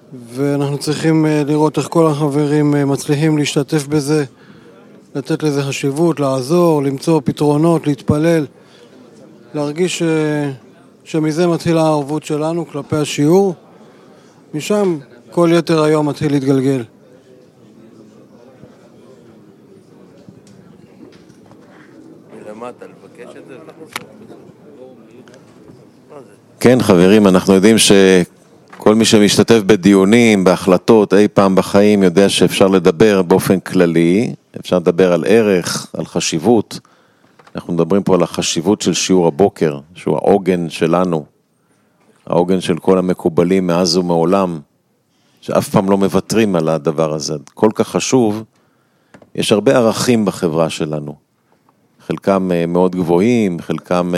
ואנחנו צריכים לראות איך כל החברים מצליחים להשתתף בזה, לתת לזה חשיבות, לעזור, למצוא פתרונות, להתפלל, להרגיש שמזה מתחילה הערבות שלנו כלפי השיעור, משם כל יתר היום מתחיל להתגלגל. כן חברים, אנחנו יודעים שכל מי שמשתתף בדיונים, בהחלטות, אי פעם בחיים יודע שאפשר לדבר באופן כללי, אפשר לדבר על ערך, על חשיבות. אנחנו מדברים פה על החשיבות של שיעור הבוקר, שהוא העוגן שלנו, העוגן של כל המקובלים מאז ומעולם, שאף פעם לא מוותרים על הדבר הזה. כל כך חשוב, יש הרבה ערכים בחברה שלנו, חלקם מאוד גבוהים, חלקם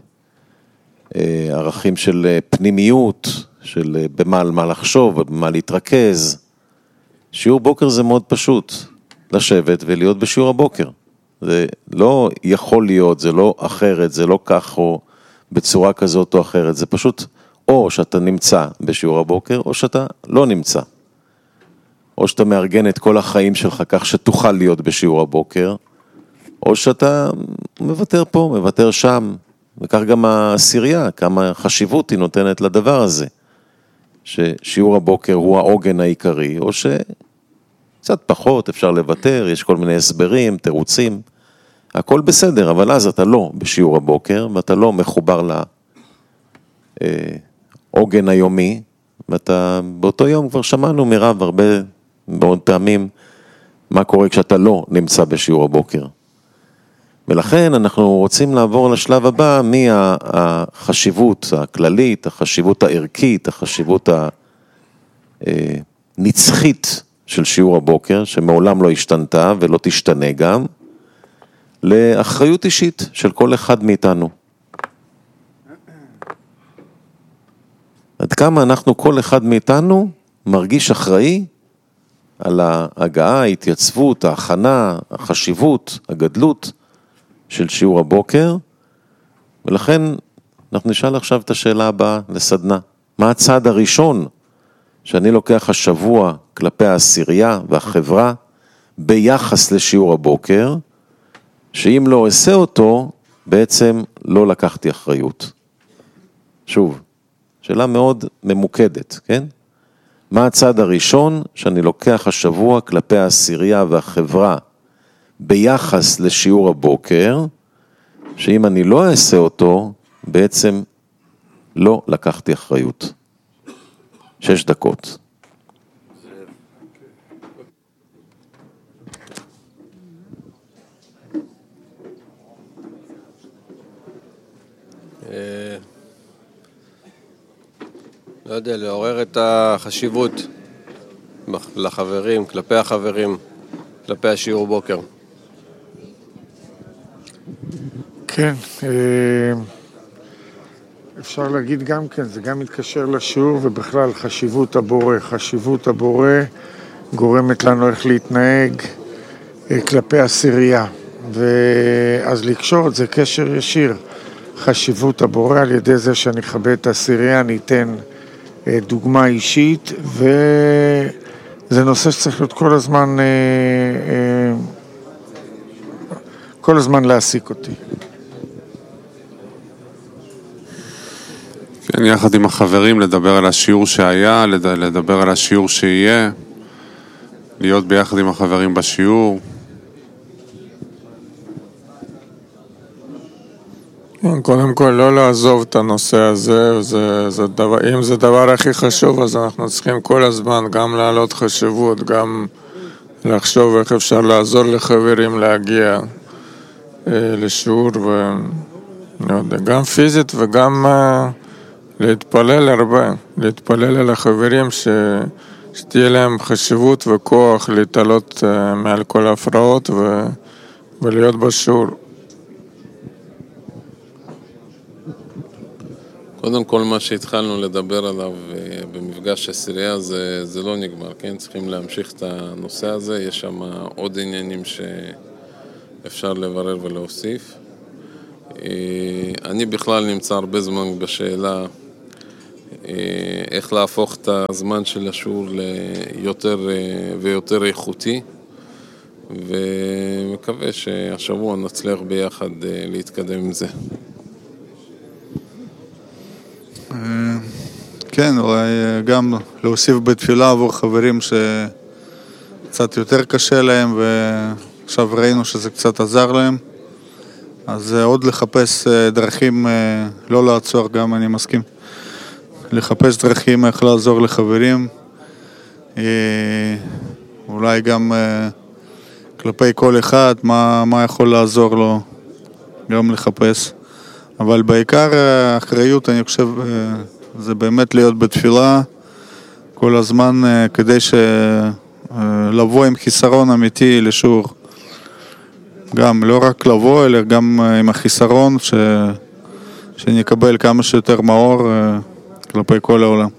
ערכים של פנימיות, של במה על מה לחשוב, במה להתרכז. שיעור בוקר זה מאוד פשוט, לשבת ולהיות בשיעור הבוקר. זה לא יכול להיות, זה לא אחרת, זה לא כך או בצורה כזאת או אחרת, זה פשוט או שאתה נמצא בשיעור הבוקר או שאתה לא נמצא. או שאתה מארגן את כל החיים שלך כך שתוכל להיות בשיעור הבוקר, או שאתה מוותר פה, מוותר שם, וכך גם העשירייה, כמה חשיבות היא נותנת לדבר הזה, ששיעור הבוקר הוא העוגן העיקרי, או שקצת פחות אפשר לוותר, יש כל מיני הסברים, תירוצים, הכל בסדר, אבל אז אתה לא בשיעור הבוקר, ואתה לא מחובר לעוגן היומי, ואתה באותו יום כבר שמענו מרב הרבה מאוד פעמים, מה קורה כשאתה לא נמצא בשיעור הבוקר. ולכן אנחנו רוצים לעבור לשלב הבא, מהחשיבות הכללית, החשיבות הערכית, החשיבות הנצחית של שיעור הבוקר, שמעולם לא השתנתה ולא תשתנה גם, לאחריות אישית של כל אחד מאיתנו. עד כמה אנחנו, כל אחד מאיתנו, מרגיש אחראי על ההגעה, ההתייצבות, ההכנה, החשיבות, הגדלות, של שיעור הבוקר, ולכן אנחנו נשאל עכשיו את השאלה הבאה לסדנה. מה הצעד הראשון שאני לוקח השבוע כלפי העשירייה והחברה ביחס לשיעור הבוקר, שאם לא אעשה אותו, בעצם לא לקחתי אחריות. שוב, שאלה מאוד ממוקדת, כן? מה הצעד הראשון שאני לוקח השבוע כלפי העשירייה והחברה ביחס לשיעור הבוקר, שאם אני לא אעשה אותו, בעצם לא לקחתי אחריות. 6 דקות. לא יודע, לעורר את החשיבות לחברים, כלפי החברים, כלפי השיעור בוקר. כן, אפשר להגיד גם כן, זה גם מתקשר לשיעור ובכלל חשיבות הבורא. חשיבות הבורא גורמת לנו איך להתנהג כלפי עשירייה. ואז לקשור את זה קשר ישיר. חשיבות הבורא על ידי זה שאני אכבד את העשירייה, אני אתן דוגמה אישית, וזה נושא שצריך להיות כל הזמן להעסיק אותי. כן, יחד עם החברים לדבר על השיעור שהיה, לדבר על השיעור שיהיה, להיות ביחד עם החברים בשיעור. קודם כל לא לעזוב את הנושא הזה, אם זה דבר הכי חשוב, אז אנחנו צריכים כל הזמן גם להעלות חשיבות, גם לחשוב איך אפשר לעזור לחברים להגיע לשיעור, גם פיזית וגם להתפלל הרבה, להתפלל על החברים שתהיה להם חשיבות וכוח להתעלות מעל כל ההפרעות ולהיות בשיעור. קודם כל מה שהתחלנו לדבר עליו במפגש עשירייה זה לא נגמר, כן? צריכים להמשיך את הנושא הזה, יש שם עוד עניינים שאפשר לברר ולהוסיף. אני בכלל נמצא הרבה זמן בשאלה איך להפוך את הזמן של השיעור ליותר ויותר איכותי, ומקווה שהשבוע נצליח ביחד להתקדם עם זה. כן, אולי גם להוסיף בתפילה עבור חברים שקצת יותר קשה להם, ועכשיו ראינו שזה קצת עזר להם, אז עוד לחפש דרכים, לא לעצור גם, אני מסכים, לחפש דרכים איך לעזור לחברים, אולי גם כלפי כל אחד, מה יכול לעזור לו, גם לחפש. אבל בעיקר האחריות, אני חושב, זה באמת להיות בתפילה כל הזמן, כדי לבוא עם חיסרון אמיתי לשיעור. גם לא רק לבוא, אלא גם עם החיסרון, שנקבל כמה שיותר מאור כלפי כל העולם.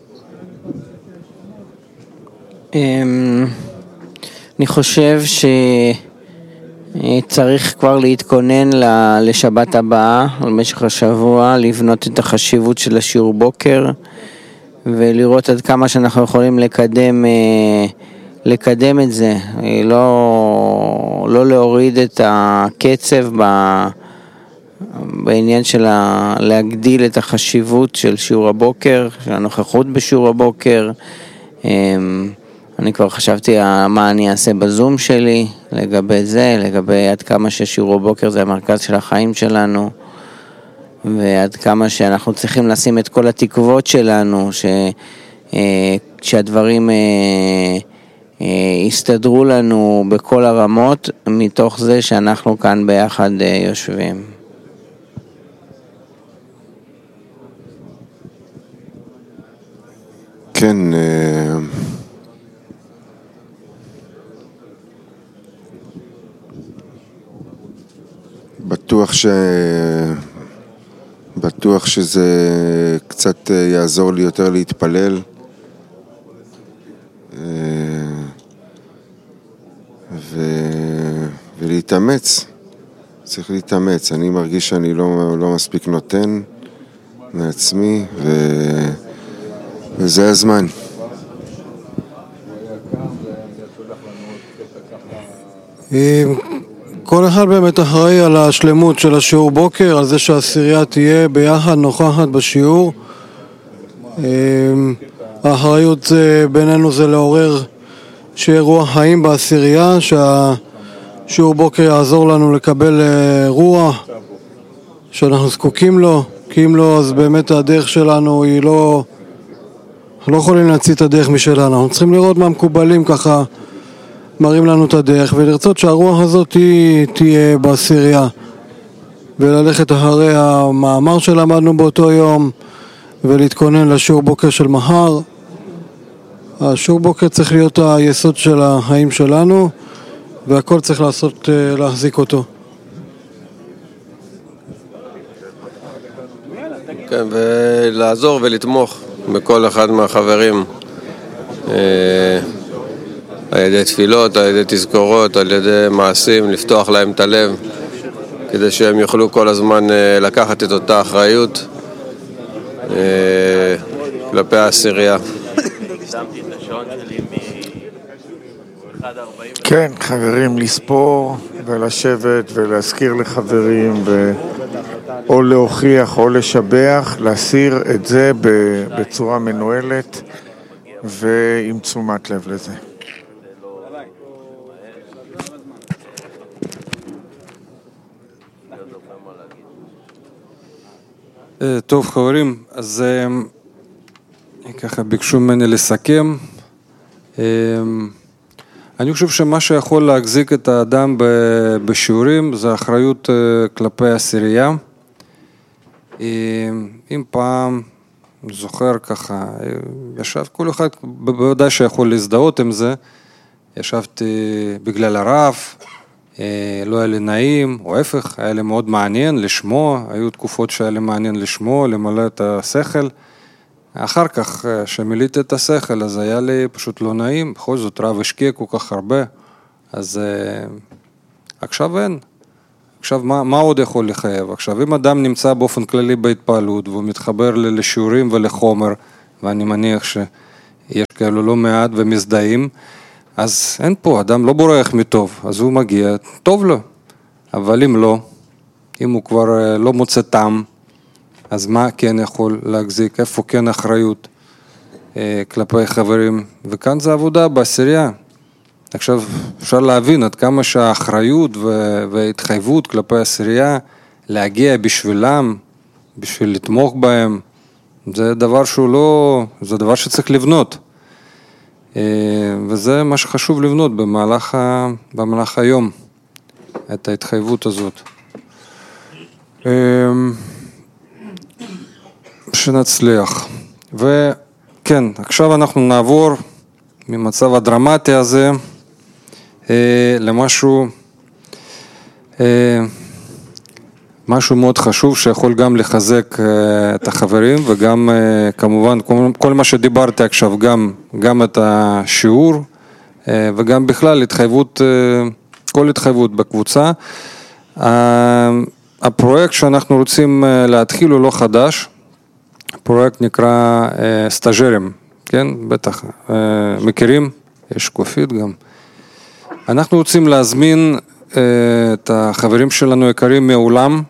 אני חושב שצריך כבר להתכונן לשבת הבאה, במשך השבוע, לבנות את החשיבות של השיעור בוקר, ולראות עד כמה שאנחנו יכולים לקדם את זה, לא להוריד את הקצב בעניין של להגדיל את החשיבות של שיעור הבוקר, של הנוכחות בשיעור הבוקר. אני כבר חשבתי מה אני אעשה בזום שלי לגבי זה, לגבי עד כמה ששיעור הבוקר זה המרכז של החיים שלנו, ועד כמה שאנחנו צריכים לשים את כל התקוות שלנו, שהדברים יסתדרו לנו בכל הרמות, מתוך זה שאנחנו כאן ביחד יושבים. כן, בטוח שזה קצת יעזור לי יותר להתפלל, ולהתאמץ. צריך להתאמץ. אני מרגיש שאני לא מספיק נותן מעצמי, וזה הזמן. כל אחד באמת אחראי על השלמות של השיעור בוקר, על זה שהעשירייה תהיה ביחד נוכחת בשיעור. האחריות בינינו זה לעורר שיהיה רוח חיים בעשירייה, שהשיעור בוקר יעזור לנו לקבל רוח שאנחנו זקוקים לו, כי אם לא, אז באמת הדרך שלנו היא לא יכולים להציע את הדרך משלנו. אנחנו צריכים לראות מה מקובלים ככה מראים לנו את הדרך, ולרצות שהרוח הזאת תהיה בעשירייה, וללכת אחרי המאמר שלמדנו באותו יום, ולהתכונן לשיעור בוקר של מחר. השיעור בוקר צריך להיות היסוד של החיים שלנו, והכל צריך להחזיק אותו. כן, ולעזור ולתמוך בכל אחד מהחברים. על ידי תפילות, על ידי תזכורות, על ידי מעשים, לפתוח להם את הלב, כדי שהם יוכלו כל הזמן לקחת את אותה אחריות כלפי העשירייה. כן, חברים, לספור ולשבת ולהזכיר לחברים, או להוכיח או לשבח, להסיר את זה בצורה מנוהלת ועם תשומת לב לזה. טוב חברים, אז ככה ביקשו ממני לסכם. אני חושב שמה שיכול להחזיק את האדם בשיעורים זה אחריות כלפי העשירייה. אם פעם זוכר ככה, ישב כל אחד בוודאי שיכול להזדהות עם זה, ישבתי בגלל הרב, לא היה לי נעים, או ההפך, היה לי מאוד מעניין לשמוע, היו תקופות שהיה לי מעניין לשמוע, למלא את השכל. אחר כך, שמילאתי את השכל, אז היה לי פשוט לא נעים, בכל זאת רב השקיע כל כך הרבה, אז עכשיו אין. עכשיו, מה עוד יכול לחייב? עכשיו, אם אדם נמצא באופן כללי בהתפעלות, והוא מתחבר לשיעורים ולחומר, ואני מניח שיש כאלו לא מעט ומזדהים, אז אין פה, אדם לא בורח מטוב, אז הוא מגיע, טוב לו, אבל אם לא, אם הוא כבר לא מוצא טעם, אז מה כן יכול להחזיק, איפה כן אחריות כלפי חברים, וכאן זה עבודה בעשירייה. עכשיו אפשר להבין עד כמה שהאחריות וההתחייבות כלפי העשירייה, להגיע בשבילם, בשביל לתמוך בהם, זה דבר שהוא לא, זה דבר שצריך לבנות. וזה מה שחשוב לבנות במהלך היום, את ההתחייבות הזאת. שנצליח. וכן, עכשיו אנחנו נעבור ממצב הדרמטי הזה למשהו משהו מאוד חשוב שיכול גם לחזק את החברים וגם כמובן כל מה שדיברתי עכשיו, גם את השיעור וגם בכלל התחייבות, כל התחייבות בקבוצה. הפרויקט שאנחנו רוצים להתחיל הוא לא חדש, הפרויקט נקרא סטאז'רים, כן? בטח מכירים, יש שקופית גם. אנחנו רוצים להזמין את החברים שלנו יקרים מעולם,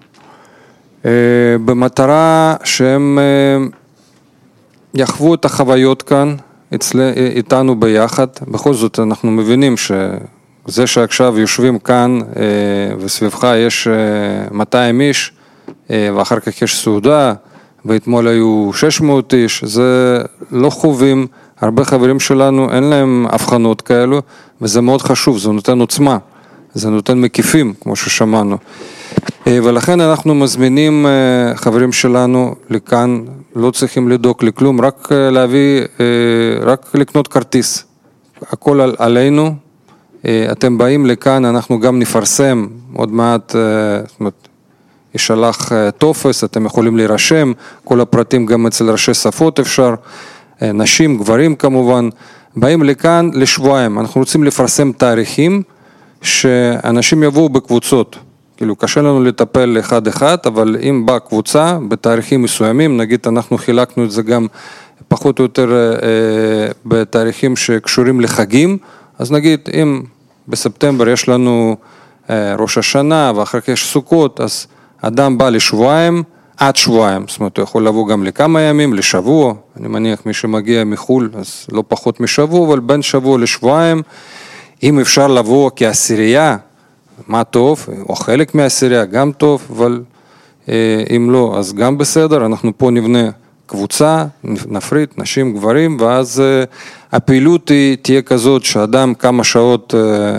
במטרה שהם יחוו את החוויות כאן איתנו ביחד. בכל זאת אנחנו מבינים שזה שעכשיו יושבים כאן וסביבך יש 200 איש ואחר כך יש סעודה ואתמול היו 600 איש, זה לא חווים, הרבה חברים שלנו אין להם הבחנות כאלו וזה מאוד חשוב, זה נותן עוצמה, זה נותן מקיפים כמו ששמענו. ולכן אנחנו מזמינים חברים שלנו לכאן, לא צריכים לדאוג לכלום, רק להביא, רק לקנות כרטיס. הכל עלינו, אתם באים לכאן, אנחנו גם נפרסם, עוד מעט, זאת אומרת, ישלח טופס, אתם יכולים להירשם, כל הפרטים גם אצל ראשי שפות אפשר, נשים, גברים כמובן, באים לכאן לשבועיים, אנחנו רוצים לפרסם תאריכים, שאנשים יבואו בקבוצות. כאילו קשה לנו לטפל אחד, אבל אם באה קבוצה בתאריכים מסוימים, נגיד אנחנו חילקנו את זה גם פחות או יותר בתאריכים שקשורים לחגים, אז נגיד אם בספטמבר יש לנו ראש השנה ואחר כך יש סוכות, אז אדם בא לשבועיים, עד שבועיים, זאת אומרת הוא יכול לבוא גם לכמה ימים, לשבוע, אני מניח מי שמגיע מחול, אז לא פחות משבוע, אבל בין שבוע לשבועיים, אם אפשר לבוא כעשירייה, מה טוב, או חלק מהעשירייה גם טוב, אבל אם לא, אז גם בסדר, אנחנו פה נבנה קבוצה, נפריד, נשים, גברים, ואז הפעילות תהיה כזאת שאדם כמה שעות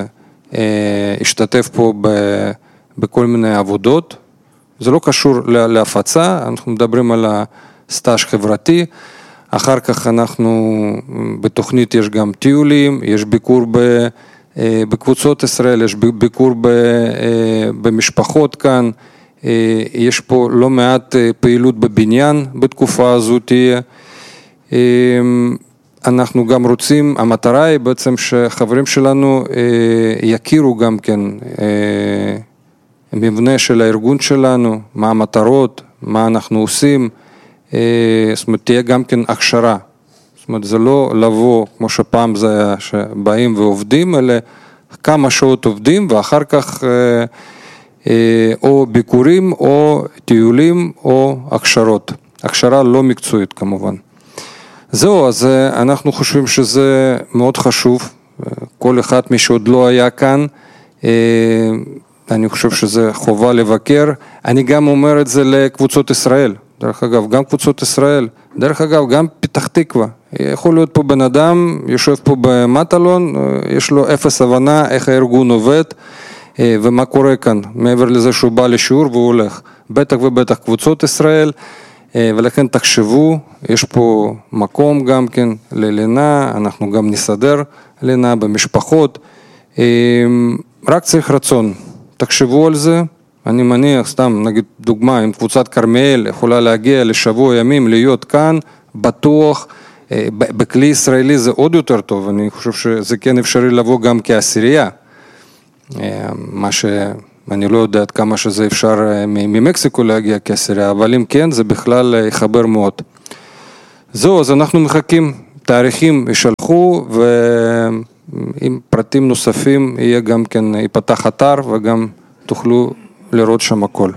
ישתתף פה בכל מיני עבודות, זה לא קשור להפצה, אנחנו מדברים על הסטאז' חברתי, אחר כך אנחנו, בתוכנית יש גם טיולים, יש ביקור בקבוצות ישראל, יש ביקור במשפחות כאן, יש פה לא מעט פעילות בבניין בתקופה הזו תהיה. אנחנו גם רוצים, המטרה היא בעצם שחברים שלנו יכירו גם כן מבנה של הארגון שלנו, מה המטרות, מה אנחנו עושים, זאת אומרת תהיה גם כן הכשרה. זאת אומרת, זה לא לבוא, כמו שפעם זה היה, שבאים ועובדים, אלא כמה שעות עובדים, ואחר כך או ביקורים, או טיולים, או הכשרות. הכשרה לא מקצועית כמובן. זהו, אז אנחנו חושבים שזה מאוד חשוב. כל אחד מי שעוד לא היה כאן, אני חושב שזה חובה לבקר. אני גם אומר את זה לקבוצות ישראל. דרך אגב, גם קבוצות ישראל, דרך אגב, גם פתח תקווה. יכול להיות פה בן אדם, יושב פה במטלון, יש לו אפס הבנה איך הארגון עובד, ומה קורה כאן, מעבר לזה שהוא בא לשיעור והוא הולך. בטח ובטח קבוצות ישראל, ולכן תחשבו, יש פה מקום גם כן ללינה, אנחנו גם נסדר לינה במשפחות, רק צריך רצון, תחשבו על זה, אני מניח, סתם נגיד דוגמה, אם קבוצת קרמיאל יכולה להגיע לשבוע ימים, להיות כאן, בטוח, בכלי ישראלי זה עוד יותר טוב, אני חושב שזה כן אפשרי לבוא גם כעשירייה, מה שאני לא יודע עד כמה שזה אפשר ממקסיקו להגיע כעשירייה, אבל אם כן זה בכלל יחבר מאוד. זהו, אז אנחנו מחכים, תאריכים ישלחו, ועם פרטים נוספים יהיה גם כן, ייפתח אתר, וגם תוכלו לראות שם הכל.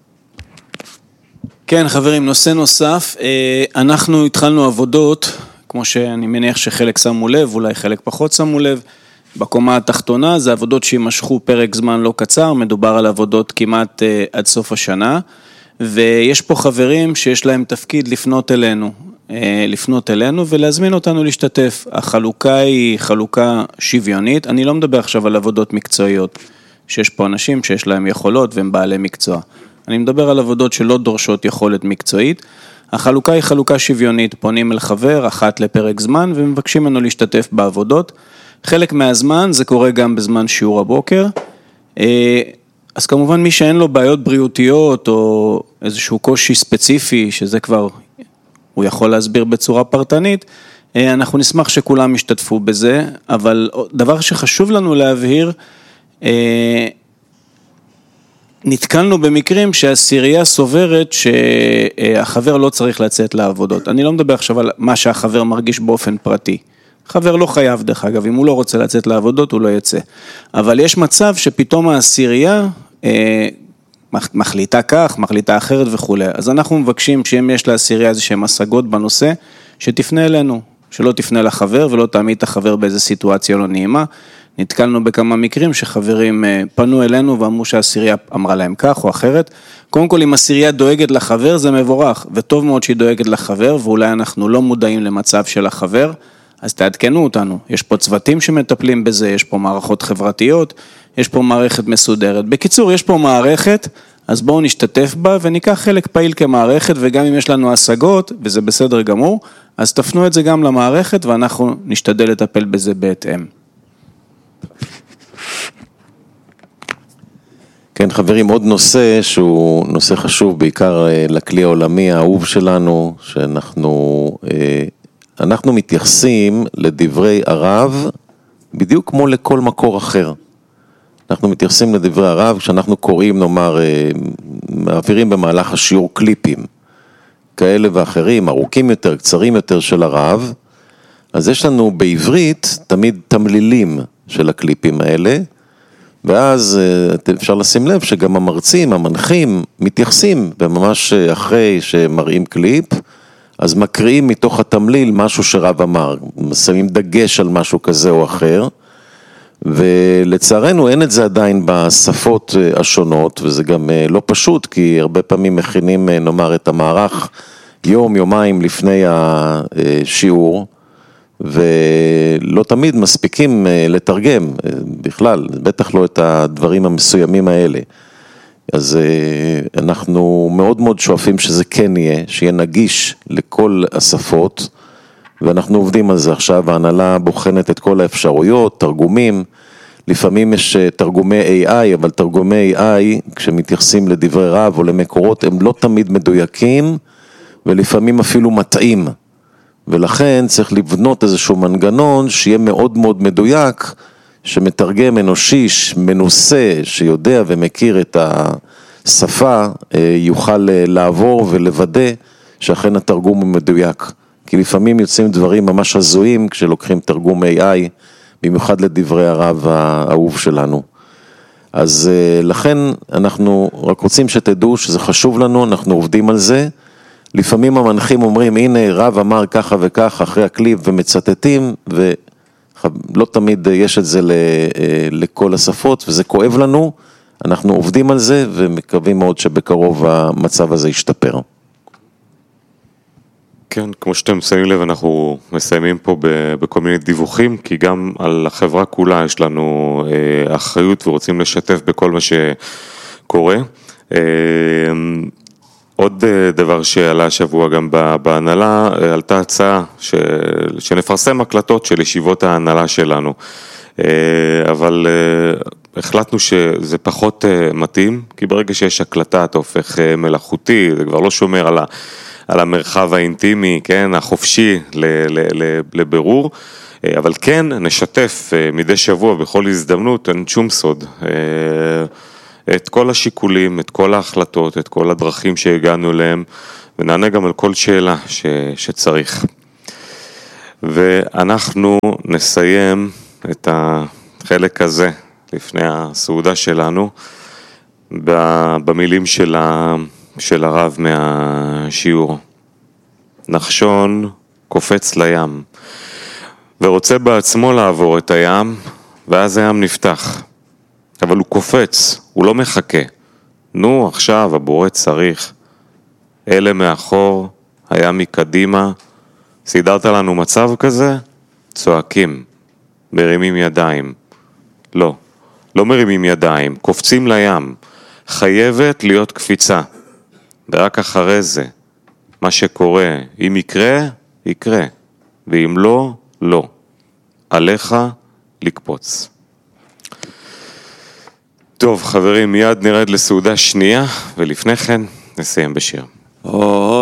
כן, חברים, נושא נוסף, אנחנו התחלנו עבודות, כמו שאני מניח שחלק שמו לב, אולי חלק פחות שמו לב, בקומה התחתונה, זה עבודות שימשכו פרק זמן לא קצר, מדובר על עבודות כמעט עד סוף השנה, ויש פה חברים שיש להם תפקיד לפנות אלינו ולהזמין אותנו להשתתף. החלוקה היא חלוקה שוויונית, אני לא מדבר עכשיו על עבודות מקצועיות, שיש פה אנשים שיש להם יכולות והם בעלי מקצוע. אני מדבר על עבודות שלא דורשות יכולת מקצועית. החלוקה היא חלוקה שוויונית, פונים אל חבר אחת לפרק זמן ומבקשים ממנו להשתתף בעבודות. חלק מהזמן זה קורה גם בזמן שיעור הבוקר. אז כמובן מי שאין לו בעיות בריאותיות או איזשהו קושי ספציפי, שזה כבר הוא יכול להסביר בצורה פרטנית, אנחנו נשמח שכולם ישתתפו בזה, אבל דבר שחשוב לנו להבהיר, נתקלנו במקרים שהעשירייה סוברת שהחבר לא צריך לצאת לעבודות. אני לא מדבר עכשיו על מה שהחבר מרגיש באופן פרטי. חבר לא חייב דרך אגב, אם הוא לא רוצה לצאת לעבודות הוא לא יצא. אבל יש מצב שפתאום העשירייה מחליטה כך, מחליטה אחרת וכו'. אז אנחנו מבקשים שאם יש לעשירייה איזושהי השגות בנושא, שתפנה אלינו, שלא תפנה לחבר ולא תעמיד את החבר באיזו סיטואציה לא נעימה. נתקלנו בכמה מקרים שחברים פנו אלינו ואמרו שהעשירייה אמרה להם כך או אחרת. קודם כל, אם העשירייה דואגת לחבר זה מבורך, וטוב מאוד שהיא דואגת לחבר, ואולי אנחנו לא מודעים למצב של החבר, אז תעדכנו אותנו. יש פה צוותים שמטפלים בזה, יש פה מערכות חברתיות, יש פה מערכת מסודרת. בקיצור, יש פה מערכת, אז בואו נשתתף בה וניקח חלק פעיל כמערכת, וגם אם יש לנו השגות, וזה בסדר גמור, אז תפנו את זה גם למערכת, ואנחנו נשתדל לטפל בזה בהתאם. כן, חברים, עוד נושא שהוא נושא חשוב, בעיקר לכלי העולמי האהוב שלנו, אנחנו מתייחסים לדברי הרב בדיוק כמו לכל מקור אחר. אנחנו מתייחסים לדברי הרב, כשאנחנו קוראים, נאמר, מעבירים במהלך השיעור קליפים, כאלה ואחרים, ארוכים יותר, קצרים יותר של הרב, אז יש לנו בעברית תמיד תמלילים של הקליפים האלה, ואז אפשר לשים לב שגם המרצים, המנחים, מתייחסים, וממש אחרי שמראים קליפ, אז מקריאים מתוך התמליל משהו שרב אמר, שמים דגש על משהו כזה או אחר, ולצערנו אין את זה עדיין בשפות השונות, וזה גם לא פשוט, כי הרבה פעמים מכינים, נאמר, את המערך יום-יומיים לפני השיעור, ולא תמיד מספיקים לתרגם בכלל, בטח לא את הדברים המסוימים האלה. אז אנחנו מאוד מאוד שואפים שזה כן יהיה, שיהיה נגיש לכל השפות, ואנחנו עובדים על זה עכשיו, ההנהלה בוחנת את כל האפשרויות, תרגומים, לפעמים יש תרגומי AI, אבל תרגומי AI, כשמתייחסים לדברי רב או למקורות, הם לא תמיד מדויקים, ולפעמים אפילו מטעים. ולכן צריך לבנות איזשהו מנגנון שיהיה מאוד מאוד מדויק, שמתרגם אנושי, מנוסה, שיודע ומכיר את השפה, יוכל לעבור ולוודא שאכן התרגום הוא מדויק. כי לפעמים יוצאים דברים ממש הזויים כשלוקחים תרגום AI, במיוחד לדברי הרב האהוב שלנו. אז לכן אנחנו רק רוצים שתדעו שזה חשוב לנו, אנחנו עובדים על זה. לפעמים המנחים אומרים, הנה רב אמר ככה וככה אחרי הקליפ ומצטטים, ולא תמיד יש את זה לכל השפות, וזה כואב לנו, אנחנו עובדים על זה ומקווים מאוד שבקרוב המצב הזה ישתפר. כן, כמו שאתם שמים לב, אנחנו מסיימים פה בכל מיני דיווחים, כי גם על החברה כולה יש לנו אחריות ורוצים לשתף בכל מה שקורה. עוד דבר שעלה השבוע גם בהנהלה, עלתה הצעה שנפרסם הקלטות של ישיבות ההנהלה שלנו, אבל החלטנו שזה פחות מתאים, כי ברגע שיש הקלטה אתה הופך מלאכותי, זה כבר לא שומר על המרחב האינטימי, כן, החופשי לבירור, אבל כן נשתף מדי שבוע בכל הזדמנות, אין שום סוד. את כל השיקולים, את כל ההחלטות, את כל הדרכים שהגענו אליהם, ונענה גם על כל שאלה שצריך. ואנחנו נסיים את החלק הזה, לפני הסעודה שלנו, במילים של הרב מהשיעור. נחשון קופץ לים, ורוצה בעצמו לעבור את הים, ואז הים נפתח. אבל הוא קופץ, הוא לא מחכה. נו, עכשיו הבורא צריך. אלה מאחור, הים מקדימה. סידרת לנו מצב כזה? צועקים, מרימים ידיים. לא מרימים ידיים, קופצים לים. חייבת להיות קפיצה. ורק אחרי זה, מה שקורה, אם יקרה, יקרה. ואם לא, לא. עליך לקפוץ. טוב, חברים, מיד נרד לסעודה שנייה, ולפני כן נסיים בשיר.